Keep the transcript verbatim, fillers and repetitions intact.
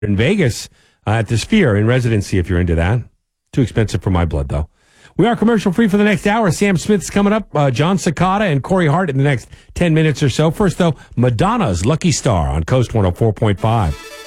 in Vegas uh, at the Sphere in residency if you're into that. Too expensive for my blood, though. We are commercial free for the next hour. Sam Smith's coming up, uh, John Cicada and Corey Hart in the next ten minutes or so. First, though, Madonna's Lucky Star on Coast one oh four point five.